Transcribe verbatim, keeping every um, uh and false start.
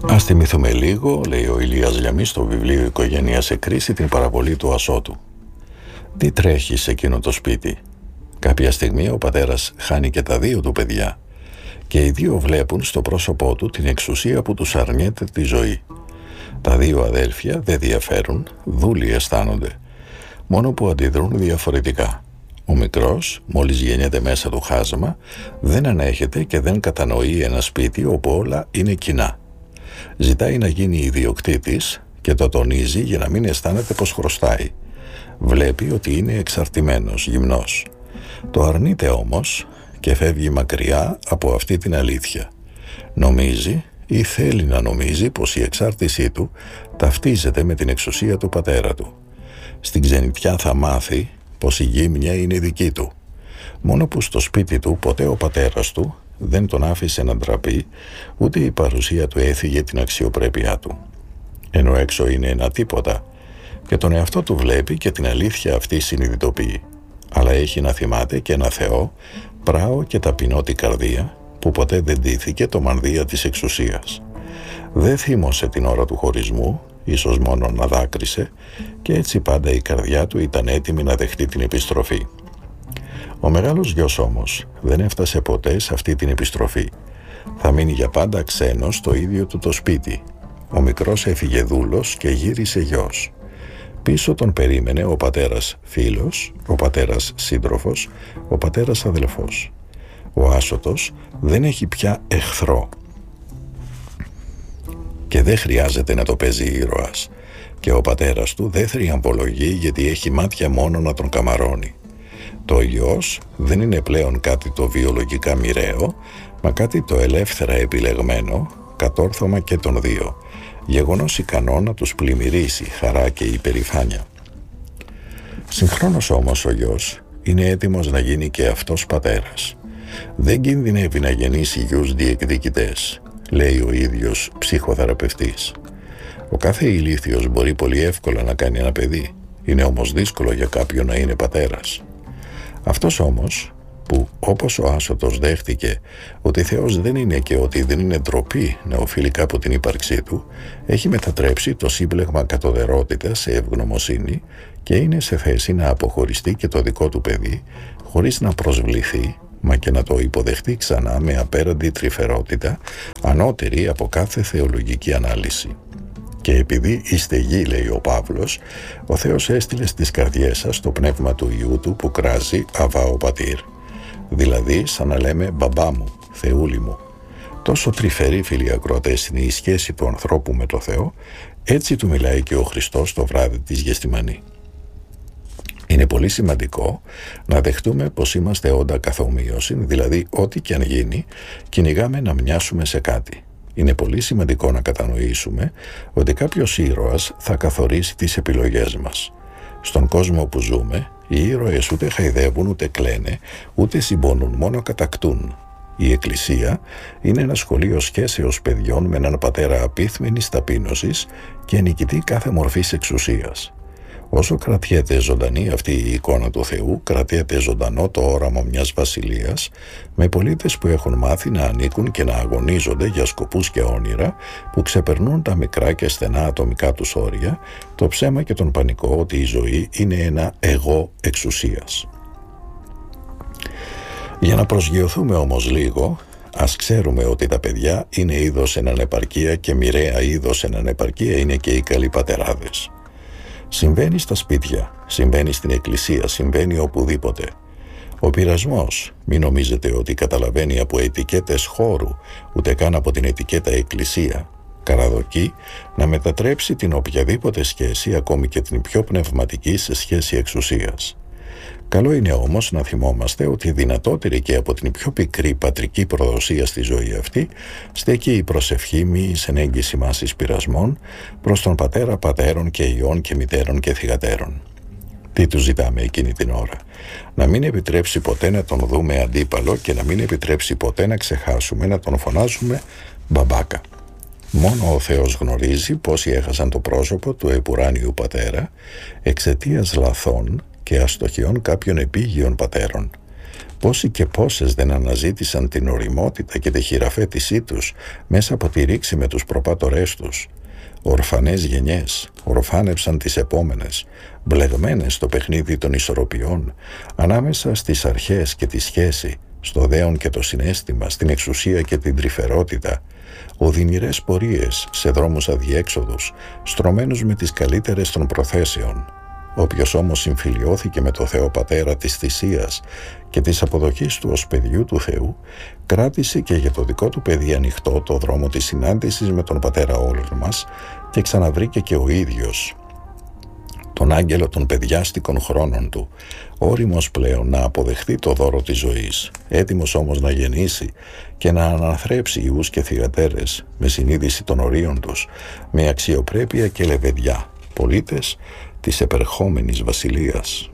Ας θυμηθούμε λίγο, λέει ο Ηλίας Λιαμής στο βιβλίο «Οικογένεια σε κρίση», την παραβολή του Ασώτου. Τι τρέχει σε εκείνο το σπίτι? Κάποια στιγμή ο πατέρας χάνει και τα δύο του παιδιά και οι δύο βλέπουν στο πρόσωπό του την εξουσία που τους αρνιέται τη ζωή. Τα δύο αδέλφια δεν διαφέρουν, δούλοι αισθάνονται, μόνο που αντιδρούν διαφορετικά. Ο μικρός, μόλις γεννιέται μέσα του χάσμα, δεν ανέχεται και δεν κατανοεί ένα σπίτι όπου όλα είναι κοινά. Ζητάει να γίνει ιδιοκτήτης και το τονίζει για να μην αισθάνεται πως χρωστάει. Βλέπει ότι είναι εξαρτημένος, γυμνός. Το αρνείται όμως και φεύγει μακριά από αυτή την αλήθεια. Νομίζει ή θέλει να νομίζει πως η εξάρτησή του ταυτίζεται με την εξουσία του πατέρα του. Στην ξενιτιά θα μάθει πως η γύμνια είναι δική του. Μόνο που στο σπίτι του ποτέ ο πατέρας του δεν τον άφησε να ντραπεί, ούτε η παρουσία του έφυγε την αξιοπρέπειά του. Ενώ έξω είναι ένα τίποτα και τον εαυτό του βλέπει και την αλήθεια αυτή συνειδητοποιεί. Αλλά έχει να θυμάται και ένα Θεό, πράο και ταπεινώτη καρδία, που ποτέ δεν ντύθηκε το μανδύα της εξουσίας. Δεν θύμωσε την ώρα του χωρισμού, ίσως μόνο να δάκρυσε, και έτσι πάντα η καρδιά του ήταν έτοιμη να δεχτεί την επιστροφή. Ο μεγάλος γιος όμως δεν έφτασε ποτέ σε αυτή την επιστροφή. Θα μείνει για πάντα ξένος στο ίδιο του το σπίτι. Ο μικρός έφυγε δούλος και γύρισε γιος. Πίσω τον περίμενε ο πατέρας φίλος, ο πατέρας σύντροφος, ο πατέρας αδελφός. Ο Άσωτος δεν έχει πια εχθρό και δεν χρειάζεται να το παίζει ήρωας. Και ο πατέρας του δεν θριαμβολογεί γιατί έχει μάτια μόνο να τον καμαρώνει. Το γιος δεν είναι πλέον κάτι το βιολογικά μοιραίο, μα κάτι το ελεύθερα επιλεγμένο, κατόρθωμα και των δύο, γεγονός ικανό να τους πλημμυρίσει χαρά και υπερηφάνεια. Συγχρόνως όμως ο γιος είναι έτοιμος να γίνει και αυτός πατέρας. Δεν κινδυνεύει να γεννήσει γιους διεκδικητές, λέει ο ίδιος ψυχοθεραπευτής. Ο κάθε ηλίθιος μπορεί πολύ εύκολα να κάνει ένα παιδί, είναι όμως δύσκολο για κάποιον να είναι πατέρας. Αυτός όμως που, όπως ο Άσωτος δέχτηκε ότι Θεός δεν είναι και ότι δεν είναι ντροπή να οφείλει κάπου την ύπαρξή του, έχει μετατρέψει το σύμπλεγμα κατωτερότητα σε ευγνωμοσύνη και είναι σε θέση να αποχωριστεί και το δικό του παιδί χωρίς να προσβληθεί, μα και να το υποδεχτεί ξανά με απέραντη τρυφερότητα, ανώτερη από κάθε θεολογική ανάλυση. Και επειδή είστε γη, λέει ο Παύλος, ο Θεός έστειλε στις καρδιές σας το πνεύμα του Υιού του που κράζει Αβά ο Πατήρ. Δηλαδή σαν να λέμε μπαμπά μου, Θεούλη μου. Τόσο τρυφερή, φίλοι ακροατές, είναι η σχέση του ανθρώπου με το Θεό, έτσι του μιλάει και ο Χριστός το βράδυ της Γεστημανή. Είναι πολύ σημαντικό να δεχτούμε πως είμαστε όντα καθομοίωση, δηλαδή ό,τι και αν γίνει, κυνηγάμε να μοιάσουμε σε κάτι. Είναι πολύ σημαντικό να κατανοήσουμε ότι κάποιος ήρωας θα καθορίσει τις επιλογές μας. Στον κόσμο που ζούμε, οι ήρωες ούτε χαϊδεύουν ούτε κλαίνε, ούτε συμπονούν, μόνο κατακτούν. Η Εκκλησία είναι ένα σχολείο σχέσεως παιδιών με έναν πατέρα απίθμενης ταπείνωσης και νικητή κάθε μορφής εξουσίας. Όσο κρατιέται ζωντανή αυτή η εικόνα του Θεού, κρατιέται ζωντανό το όραμα μιας βασιλείας, με πολίτες που έχουν μάθει να ανήκουν και να αγωνίζονται για σκοπούς και όνειρα που ξεπερνούν τα μικρά και στενά ατομικά τους όρια, το ψέμα και τον πανικό ότι η ζωή είναι ένα εγώ εξουσίας. Για να προσγειωθούμε όμως λίγο, ας ξέρουμε ότι τα παιδιά είναι είδος εν ανεπαρκία και μοιραία είδος εν ανεπαρκία είναι και οι καλοί πατεράδες. Συμβαίνει στα σπίτια, συμβαίνει στην εκκλησία, συμβαίνει οπουδήποτε. Ο πειρασμός, μην νομίζετε ότι καταλαβαίνει από ετικέτες χώρου, ούτε καν από την ετικέτα εκκλησία. Καραδοκεί να μετατρέψει την οποιαδήποτε σχέση, ακόμη και την πιο πνευματική, σε σχέση εξουσίας. Καλό είναι όμως να θυμόμαστε ότι δυνατότερη και από την πιο πικρή πατρική προδοσία στη ζωή αυτή στέκει η προσευχή μη εις ενέγγιση μάσης πειρασμών προς τον πατέρα πατέρων και υιών και μητέρων και θυγατέρων. Τι του ζητάμε εκείνη την ώρα? Να μην επιτρέψει ποτέ να τον δούμε αντίπαλο και να μην επιτρέψει ποτέ να ξεχάσουμε να τον φωνάζουμε μπαμπάκα. Μόνο ο Θεός γνωρίζει πόσοι έχασαν το πρόσωπο του επουράνιου πατέρα εξαιτίας λαθών και αστοχιών κάποιων επίγειων πατέρων. Πόσοι και πόσες δεν αναζήτησαν την ωριμότητα και τη χειραφέτησή τους μέσα από τη ρήξη με τους προπάτορές τους. Ορφανές γενιές ορφάνευσαν τις επόμενες, μπλεγμένες στο παιχνίδι των ισορροπιών, ανάμεσα στις αρχές και τη σχέση, στο δέον και το συναίσθημα, στην εξουσία και την τρυφερότητα, οδυνηρές πορείες σε δρόμους αδιέξοδους, στρωμένους με τις καλύτερες των προθέσεων. Όποιος όμως συμφιλιώθηκε με το Θεό Πατέρα της θυσίας και της αποδοχής του ως παιδιού του Θεού, κράτησε και για το δικό του παιδί ανοιχτό το δρόμο της συνάντησης με τον Πατέρα όλων μας και ξαναβρήκε και ο ίδιος τον άγγελο των παιδιάστικων χρόνων του, όριμος πλέον να αποδεχθεί το δώρο της ζωής, έτοιμος όμως να γεννήσει και να αναθρέψει ιούς και θυγατέρες με συνείδηση των ορίων τους, με αξιοπρέπεια και λεβεδιά, πολίτες της επερχόμενης βασιλείας.